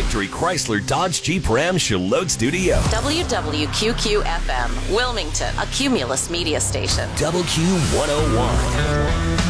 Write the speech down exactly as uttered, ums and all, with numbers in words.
Victory Chrysler Dodge Jeep Ram Charlotte Studio. W W Q Q F M, Wilmington, a Cumulus media station. W Q one oh one.